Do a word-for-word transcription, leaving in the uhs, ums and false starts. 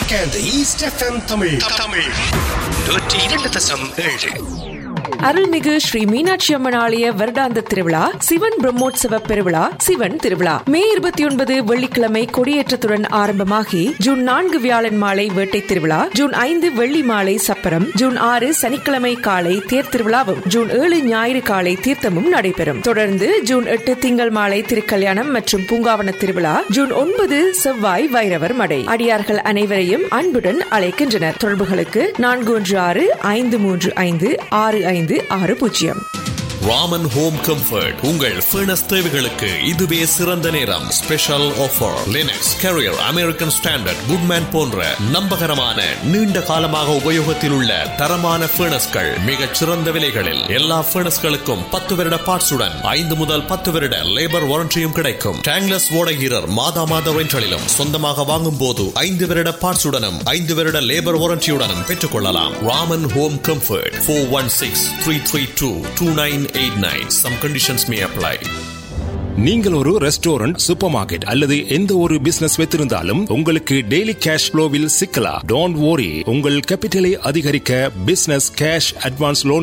Weekend East F M Tamil Tamil நூற்றி இரண்டு தசம் ஏழு. அருள்மிகு ஸ்ரீ மீனாட்சி அம்மன் ஆலய வருடாந்த திருவிழா சிவன் பிரம்மோற்சவ பெருவிழா சிவன் திருவிழா மே இருபத்தி ஒன்பது வெள்ளிக்கிழமை கொடியேற்றத்துடன் ஆரம்பமாகி ஜூன் நான்கு வியாழன் மாலை வேட்டை திருவிழா, ஜூன் ஐந்து வெள்ளி மாலை சப்பரம், ஜூன் ஆறு சனிக்கிழமை காலை தேர் திருவிழாவும், ஜூன் ஏழு ஞாயிறு காலை தீர்த்தமும் நடைபெறும். தொடர்ந்து ஜூன் எட்டு திங்கள் மாலை திருக்கல்யாணம் மற்றும் பூங்காவன திருவிழா, ஜூன் ஒன்பது செவ்வாய் வைரவர் மடை. அடியார்கள் அனைவரையும் அன்புடன் அழைக்கின்றனர். தொடர்புகளுக்கு நான்கு ஒன்று ஆறு ஐந்து மூன்று ஐந்து ஆறு ஐந்து ஆறு பூஜ்ஜியம். ராமன் ஹோம் கம்ஃபர்ட் உங்கள் ஃபர்னஸ் தேவைகளுக்கு இதுவே சிறந்த நேரம். Special offer. Linux, carrier, American standard, Goodman போன்ற நம்பகரமான நீண்ட காலமாக உபயோகத்தில் உள்ள தரமான ஃபர்னஸ்கள் மிகச் சிறந்த விலைகளில். எல்லா ஃபர்னஸ்களுக்கும் பத்து வருட பார்ட்ஸுடன் ஐந்து முதல் பத்து வருட லேபர் வாரண்டியும் கிடைக்கும். டேங்லஸ் ஓடகீரர் மாதா மாத ரெண்டலிலும் சொந்தமாக வாங்கும் போது ஐந்து வருட பார்ட்ஸுடனும் ஐந்து வருட லேபர் வாரண்டியுடனும் பெற்றுக் கொள்ளலாம். Raman home comfort four one six three three two two nine eight nine. Some conditions may apply. நீங்கள் ஒரு ரெஸ்டாரண்ட், சூப்பர் மார்க்கெட் அல்லது எந்த ஒரு பிசினஸ் வைத்திருந்தாலும் உங்களுக்கு டெய்லி கேஷ் ஃப்ளோவில் சிக்கலாம். Don't worry. உங்கள் கேபிட்டலை அதிகரிக்க பிசினஸ் கேஷ் அட்வான்ஸ் லோன்